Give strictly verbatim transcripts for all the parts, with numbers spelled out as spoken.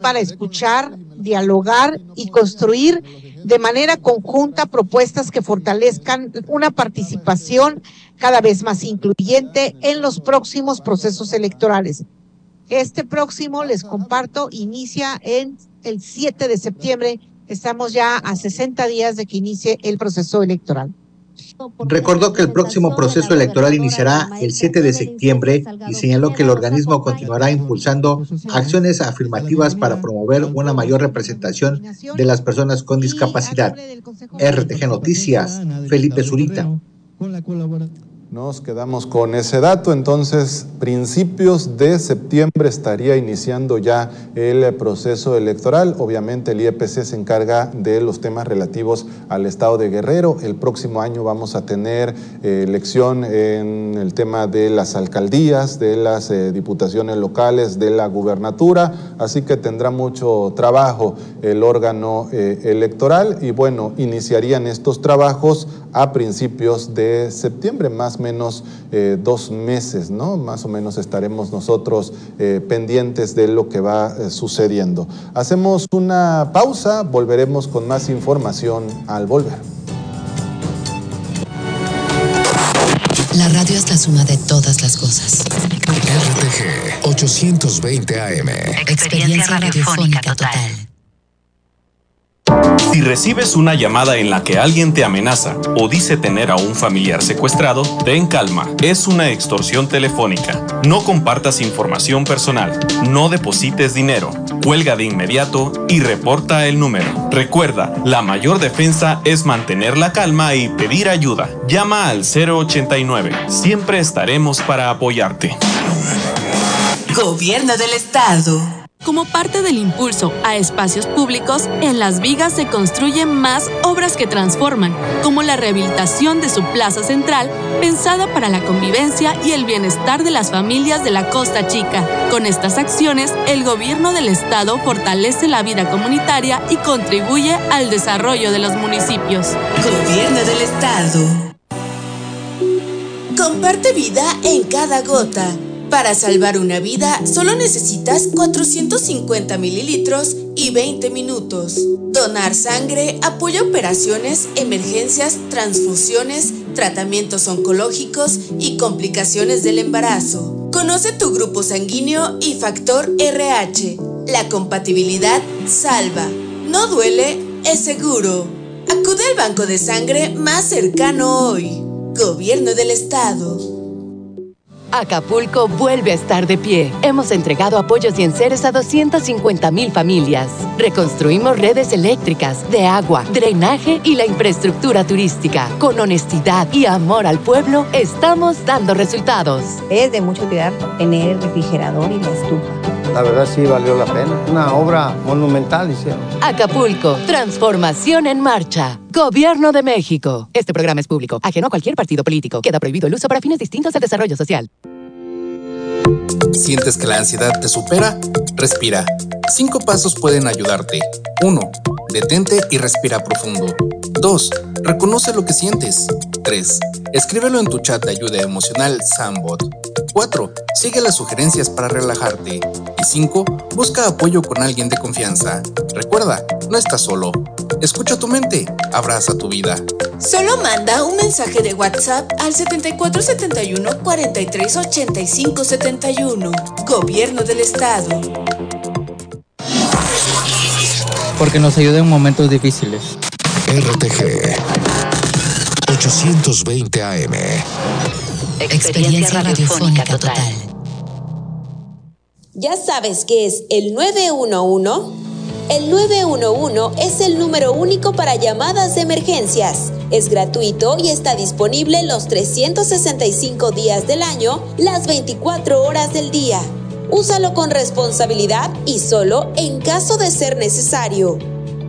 para escuchar, dialogar y construir de manera conjunta propuestas que fortalezcan una participación cada vez más incluyente en los próximos procesos electorales. Este próximo, les comparto, inicia en el siete de septiembre. Estamos ya a sesenta días de que inicie el proceso electoral. Recordó que el próximo proceso electoral iniciará el siete de septiembre y señaló que el organismo continuará impulsando acciones afirmativas para promover una mayor representación de las personas con discapacidad. R T G Noticias, Felipe Zurita. Nos quedamos con ese dato, entonces principios de septiembre estaría iniciando ya el proceso electoral. Obviamente el I E P C se encarga de los temas relativos al estado de Guerrero. El próximo año vamos a tener eh, elección en el tema de las alcaldías, de las eh, diputaciones locales, de la gubernatura, así que tendrá mucho trabajo el órgano eh, electoral y bueno, iniciarían estos trabajos a principios de septiembre, más o menos eh, dos meses, ¿no? Más o menos estaremos nosotros eh, pendientes de lo que va eh, sucediendo. Hacemos una pausa, volveremos con más información al volver. La radio es la suma de todas las cosas. R T G ochocientos veinte A M. Experiencia radiofónica total. Si recibes una llamada en la que alguien te amenaza o dice tener a un familiar secuestrado, ten calma, es una extorsión telefónica. No compartas información personal, no deposites dinero, cuelga de inmediato y reporta el número. Recuerda, la mayor defensa es mantener la calma y pedir ayuda. Llama al cero ochenta y nueve, siempre estaremos para apoyarte. Gobierno del Estado. Como parte del impulso a espacios públicos, en Las Vigas se construyen más obras que transforman, como la rehabilitación de su plaza central, pensada para la convivencia y el bienestar de las familias de la Costa Chica. Con estas acciones, el gobierno del estado fortalece la vida comunitaria y contribuye al desarrollo de los municipios. Gobierno del Estado. Comparte vida en cada gota. Para salvar una vida, solo necesitas cuatrocientos cincuenta mililitros y veinte minutos. Donar sangre apoya operaciones, emergencias, transfusiones, tratamientos oncológicos y complicaciones del embarazo. Conoce tu grupo sanguíneo y factor R H. La compatibilidad salva. No duele, es seguro. Acude al banco de sangre más cercano hoy. Gobierno del Estado. Acapulco vuelve a estar de pie. Hemos entregado apoyos y enseres a doscientas cincuenta mil familias. Reconstruimos redes eléctricas, de agua, drenaje y la infraestructura turística. Con honestidad y amor al pueblo, estamos dando resultados. Es de mucho cuidar tener el refrigerador y la estufa. La verdad sí valió la pena. Una obra monumental hicieron. Acapulco, transformación en marcha. Gobierno de México. Este programa es público, ajeno a cualquier partido político. Queda prohibido el uso para fines distintos al desarrollo social. ¿Sientes que la ansiedad te supera? Respira. Cinco pasos pueden ayudarte. Uno. Detente y respira profundo. Dos. Reconoce lo que sientes. Tres. Escríbelo en tu chat de ayuda emocional Sambot. Cuatro. Sigue las sugerencias para relajarte. Y cinco. Busca apoyo con alguien de confianza. Recuerda, no estás solo. Escucha tu mente. Abraza tu vida. Solo manda un mensaje de WhatsApp al setenta y cuatro setenta y uno cuarenta y tres ochenta y cinco setenta y uno. Gobierno del Estado. Porque nos ayuda en momentos difíciles. R T G ochocientos veinte A M. Experiencia radiofónica total. ¿Ya sabes qué es el nueve uno uno? El nueve uno uno es el número único para llamadas de emergencias. Es gratuito y está disponible los trescientos sesenta y cinco días del año, las veinticuatro horas del día. Úsalo con responsabilidad y solo en caso de ser necesario.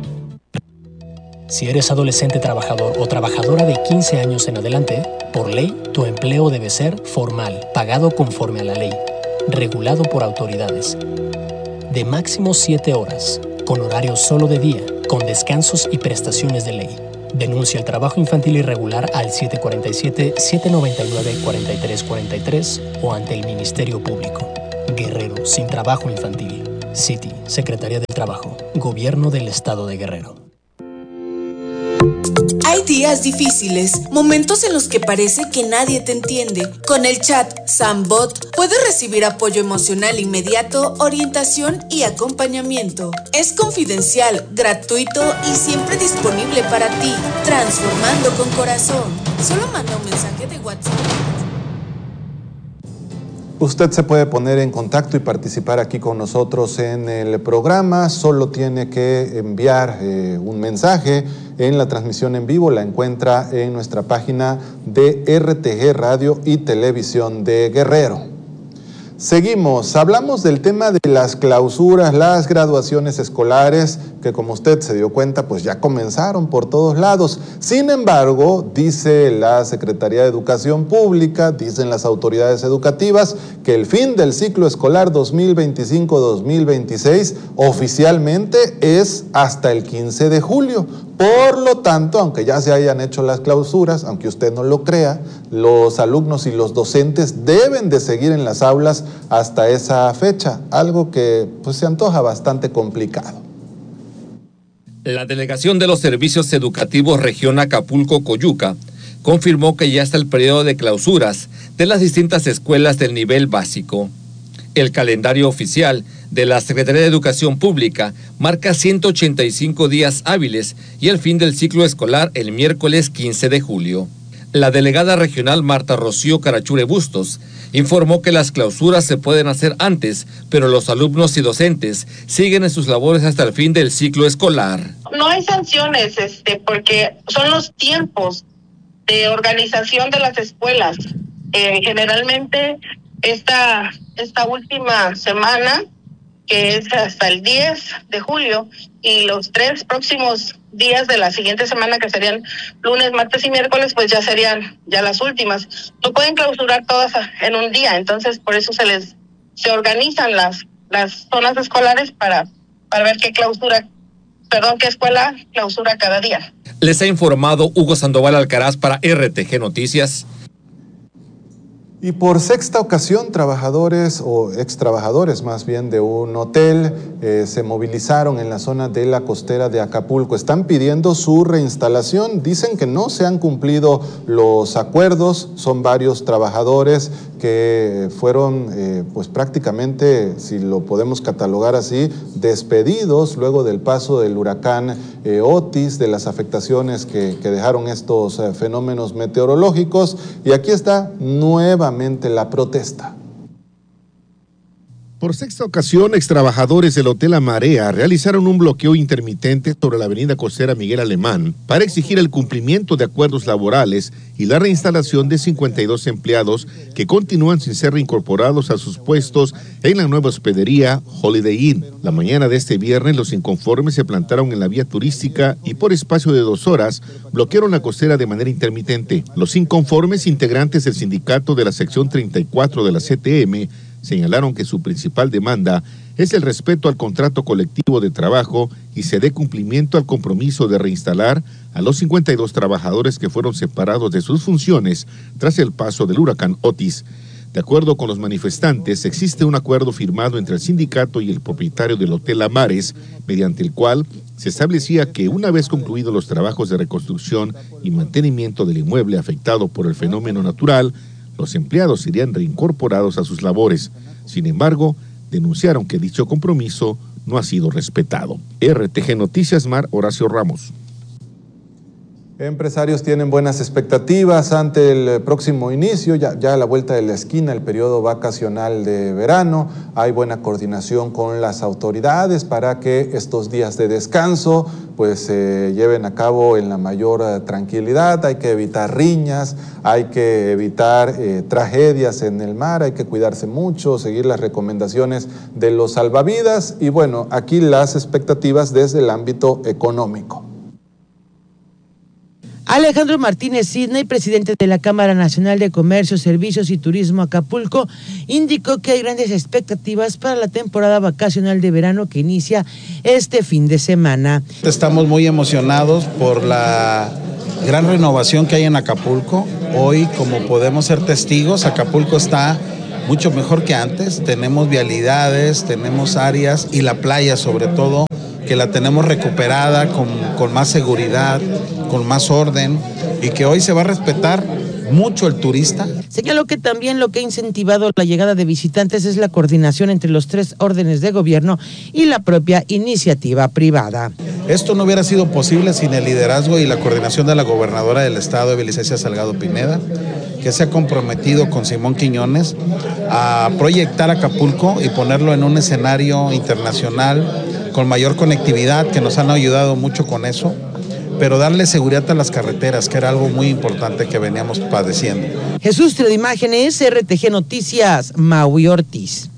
Si eres adolescente trabajador o trabajadora de quince años en adelante, por ley, tu empleo debe ser formal, pagado conforme a la ley, regulado por autoridades, de máximo siete horas, con horario solo de día, con descansos y prestaciones de ley. Denuncia el trabajo infantil irregular al siete cuatro siete, siete nueve nueve, cuatro tres cuatro tres o ante el Ministerio Público. Guerrero sin trabajo infantil. City, Secretaría del Trabajo, Gobierno del Estado de Guerrero. Hay días difíciles, momentos en los que parece que nadie te entiende. Con el chat Sambot puedes recibir apoyo emocional inmediato, orientación y acompañamiento. Es confidencial, gratuito y siempre disponible para ti. Transformando con corazón. Solo manda un mensaje de WhatsApp. Usted se puede poner en contacto y participar aquí con nosotros en el programa. Solo tiene que enviar eh, un mensaje en la transmisión en vivo. La encuentra en nuestra página de R T G Radio y Televisión de Guerrero. Seguimos, hablamos del tema de las clausuras, las graduaciones escolares, que como usted se dio cuenta, pues ya comenzaron por todos lados. Sin embargo, dice la Secretaría de Educación Pública, dicen las autoridades educativas, que el fin del ciclo escolar dos mil veinticinco dos mil veintiséis oficialmente es hasta el quince de julio. Por lo tanto, aunque ya se hayan hecho las clausuras, aunque usted no lo crea, los alumnos y los docentes deben de seguir en las aulas hasta esa fecha, algo que pues se antoja bastante complicado. La Delegación de los Servicios Educativos Región Acapulco-Coyuca confirmó que ya está el periodo de clausuras de las distintas escuelas del nivel básico. El calendario oficial de la Secretaría de Educación Pública marca ciento ochenta y cinco días hábiles y el fin del ciclo escolar el miércoles quince de julio. La delegada regional Marta Rocío Carachure Bustos informó que las clausuras se pueden hacer antes, pero los alumnos y docentes siguen en sus labores hasta el fin del ciclo escolar. No hay sanciones, este, porque son los tiempos de organización de las escuelas. Eh, generalmente esta, esta última semana, que es hasta el diez de julio, y los tres próximos días de la siguiente semana, que serían lunes, martes y miércoles, pues ya serían ya las últimas. No pueden clausurar todas en un día, entonces por eso se les se organizan las las zonas escolares para para ver qué clausura, perdón, qué escuela clausura cada día. Les ha informado Hugo Sandoval Alcaraz para R T G Noticias. Y por sexta ocasión, trabajadores o ex trabajadores más bien de un hotel eh, se movilizaron en la zona de la costera de Acapulco. Están pidiendo su reinstalación. Dicen que no se han cumplido los acuerdos. Son varios trabajadores que fueron eh, pues prácticamente, si lo podemos catalogar así, despedidos luego del paso del huracán eh, Otis, de las afectaciones que, que dejaron estos eh, fenómenos meteorológicos. Y aquí está nueva la protesta. Por sexta ocasión, extrabajadores del Hotel La Marea realizaron un bloqueo intermitente sobre la avenida costera Miguel Alemán para exigir el cumplimiento de acuerdos laborales y la reinstalación de cincuenta y dos empleados que continúan sin ser reincorporados a sus puestos en la nueva hospedería Holiday Inn. La mañana de este viernes, los inconformes se plantaron en la vía turística y por espacio de dos horas bloquearon la costera de manera intermitente. Los inconformes, integrantes del sindicato de la sección treinta y cuatro de la C T M, señalaron que su principal demanda es el respeto al contrato colectivo de trabajo y se dé cumplimiento al compromiso de reinstalar a los cincuenta y dos trabajadores que fueron separados de sus funciones tras el paso del huracán Otis. De acuerdo con los manifestantes, existe un acuerdo firmado entre el sindicato y el propietario del Hotel Amares, mediante el cual se establecía que una vez concluidos los trabajos de reconstrucción y mantenimiento del inmueble afectado por el fenómeno natural, los empleados serían reincorporados a sus labores. Sin embargo, denunciaron que dicho compromiso no ha sido respetado. R T G Noticias, Mar Horacio Ramos. Empresarios tienen buenas expectativas ante el próximo inicio, ya, ya a la vuelta de la esquina, el periodo vacacional de verano. Hay buena coordinación con las autoridades para que estos días de descanso pues se eh, lleven a cabo en la mayor eh, tranquilidad. Hay que evitar riñas, hay que evitar eh, tragedias en el mar, hay que cuidarse mucho, seguir las recomendaciones de los salvavidas y bueno, aquí las expectativas desde el ámbito económico. Alejandro Martínez Sidney, presidente de la Cámara Nacional de Comercio, Servicios y Turismo Acapulco, indicó que hay grandes expectativas para la temporada vacacional de verano que inicia este fin de semana. Estamos muy emocionados por la gran renovación que hay en Acapulco. Hoy, como podemos ser testigos, Acapulco está mucho mejor que antes. Tenemos vialidades, tenemos áreas y la playa sobre todo, que la tenemos recuperada con, con más seguridad, con más orden y que hoy se va a respetar mucho el turista. Señaló que también lo que ha incentivado la llegada de visitantes es la coordinación entre los tres órdenes de gobierno y la propia iniciativa privada. Esto no hubiera sido posible sin el liderazgo y la coordinación de la gobernadora del estado, Eviliscia Salgado Pineda, que se ha comprometido con Simón Quiñones a proyectar Acapulco y ponerlo en un escenario internacional con mayor conectividad, que nos han ayudado mucho con eso, pero darle seguridad a las carreteras, que era algo muy importante que veníamos padeciendo. Jesús Imágenes, R T G Noticias, Maui Ortiz.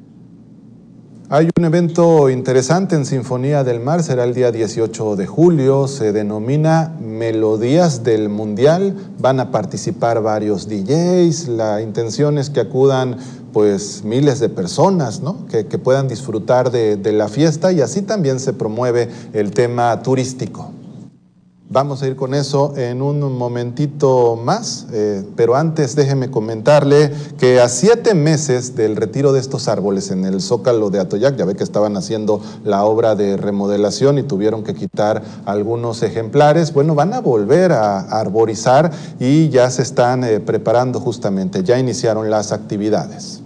Hay un evento interesante en Sinfonía del Mar, será el día dieciocho de julio, se denomina Melodías del Mundial, van a participar varios D Js, la intención es que acudan pues miles de personas, ¿no? que, que puedan disfrutar de, de la fiesta y así también se promueve el tema turístico. Vamos a ir con eso en un momentito más, eh, pero antes déjeme comentarle que a siete meses del retiro de estos árboles en el Zócalo de Atoyac, ya ve que estaban haciendo la obra de remodelación y tuvieron que quitar algunos ejemplares, bueno, van a volver a arborizar y ya se están eh, preparando justamente, ya iniciaron las actividades.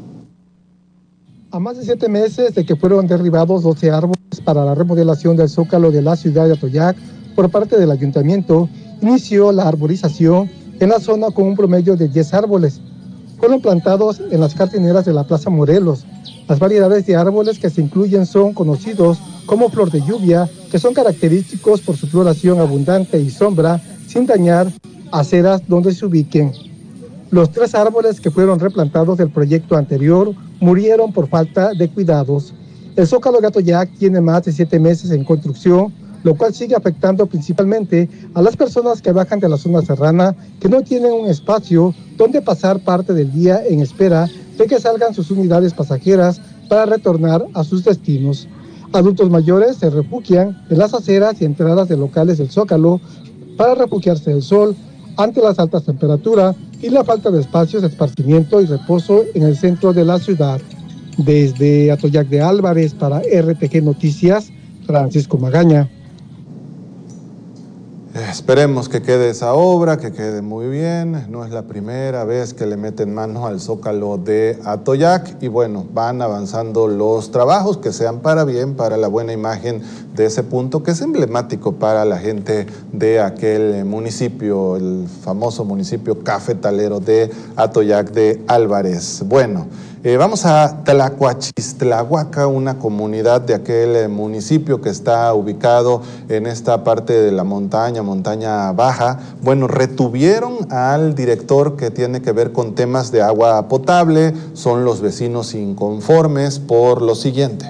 A más de siete meses de que fueron derribados doce árboles para la remodelación del Zócalo de la ciudad de Atoyac, por parte del ayuntamiento, inició la arborización en la zona con un promedio de diez árboles. Fueron plantados en las jardineras de la Plaza Morelos. Las variedades de árboles que se incluyen son conocidos como flor de lluvia, que son característicos por su floración abundante y sombra, sin dañar aceras donde se ubiquen. Los tres árboles que fueron replantados del proyecto anterior murieron por falta de cuidados. El Zócalo de Atoyac tiene más de siete meses en construcción, lo cual sigue afectando principalmente a las personas que bajan de la zona serrana, que no tienen un espacio donde pasar parte del día en espera de que salgan sus unidades pasajeras para retornar a sus destinos. Adultos mayores se refugian en las aceras y entradas de locales del Zócalo para refugiarse del sol ante las altas temperaturas y la falta de espacios de esparcimiento y reposo en el centro de la ciudad. Desde Atoyac de Álvarez para R T G Noticias, Francisco Magaña. Esperemos que quede esa obra, que quede muy bien. No es la primera vez que le meten mano al Zócalo de Atoyac y bueno, van avanzando los trabajos que sean para bien, para la buena imagen de ese punto que es emblemático para la gente de aquel municipio, el famoso municipio cafetalero de Atoyac de Álvarez. Bueno, Eh, vamos a Tlacuachistlahuaca, una comunidad de aquel eh, municipio que está ubicado en esta parte de la montaña, montaña baja. Bueno, retuvieron al director que tiene que ver con temas de agua potable, son los vecinos inconformes por lo siguiente.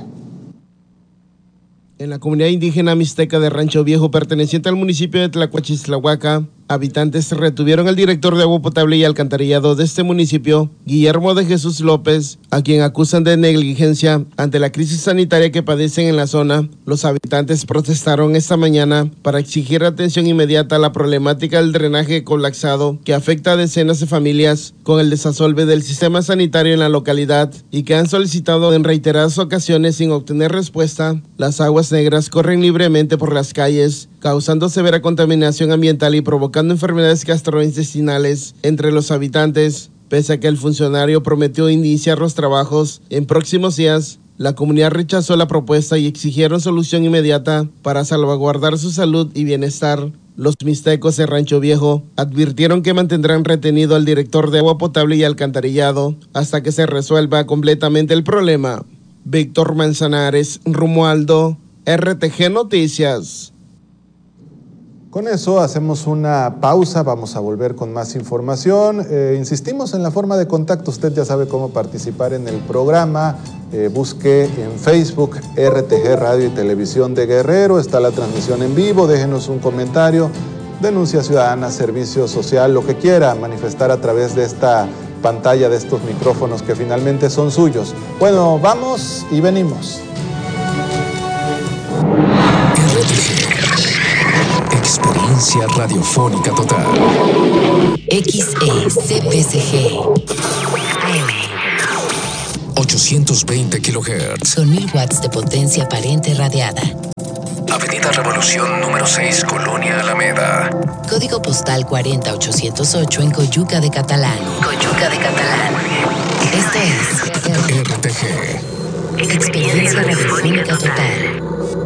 En la comunidad indígena mixteca de Rancho Viejo, perteneciente al municipio de Tlacuachistlahuaca, habitantes retuvieron al director de agua potable y alcantarillado de este municipio, Guillermo de Jesús López, a quien acusan de negligencia ante la crisis sanitaria que padecen en la zona. Los habitantes protestaron esta mañana para exigir atención inmediata a la problemática del drenaje colapsado que afecta a decenas de familias con el desasolve del sistema sanitario en la localidad y que han solicitado en reiteradas ocasiones sin obtener respuesta. Las aguas negras corren libremente por las calles, causando severa contaminación ambiental y provocando enfermedades gastrointestinales entre los habitantes. Pese a que el funcionario prometió iniciar los trabajos en próximos días, la comunidad rechazó la propuesta y exigieron solución inmediata para salvaguardar su salud y bienestar. Los mixtecos de Rancho Viejo advirtieron que mantendrán retenido al director de agua potable y alcantarillado hasta que se resuelva completamente el problema. Víctor Manzanares, Romualdo, R T G Noticias. Con eso hacemos una pausa, vamos a volver con más información. Eh, insistimos en la forma de contacto, usted ya sabe cómo participar en el programa. Eh, busque en Facebook R T G Radio y Televisión de Guerrero, está la transmisión en vivo, déjenos un comentario, denuncia ciudadana, servicio social, lo que quiera manifestar a través de esta pantalla, de estos micrófonos que finalmente son suyos. Bueno, vamos y venimos. Experiencia radiofónica total. X E C P C G A M ochocientos veinte kilohertz. Con mil watts de potencia aparente radiada. Avenida Revolución número seis, Colonia Alameda. Código postal cuarenta mil ochocientos ocho en Coyuca de Catalán. Coyuca de Catalán. Esto es R T G. Experiencia radiofónica total.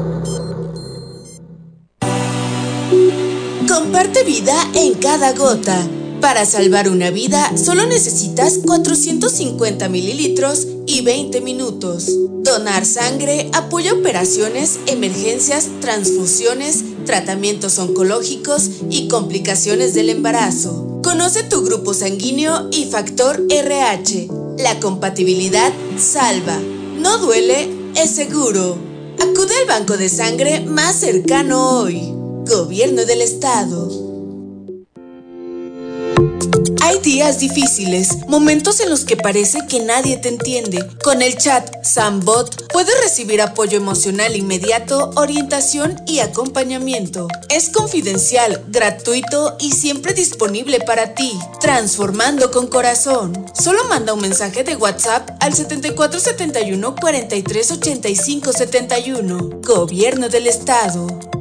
Comparte vida en cada gota. Para salvar una vida, solo necesitas cuatrocientos cincuenta mililitros y veinte minutos. Donar sangre apoya operaciones, emergencias, transfusiones, tratamientos oncológicos y complicaciones del embarazo. Conoce tu grupo sanguíneo y factor R H. La compatibilidad salva. No duele, es seguro. Acude al banco de sangre más cercano hoy. Gobierno del Estado. Hay días difíciles, momentos en los que parece que nadie te entiende. Con el chat SamBot puedes recibir apoyo emocional inmediato, orientación y acompañamiento. Es confidencial, gratuito y siempre disponible para ti. Transformando con corazón. Solo manda un mensaje de WhatsApp al setenta y cuatro setenta y uno cuarenta y tres ochenta y cinco setenta y uno. Gobierno del Estado.